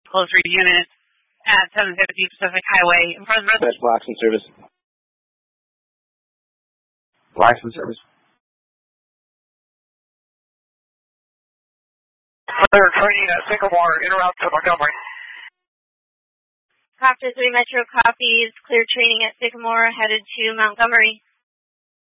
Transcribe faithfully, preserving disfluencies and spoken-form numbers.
closer unit at seven fifty Pacific Highway in front of the... That's license service. License service. Clear training at Sycamore, interrupt to Montgomery. Copter three Metro copies, clear training at Sycamore, headed to Montgomery.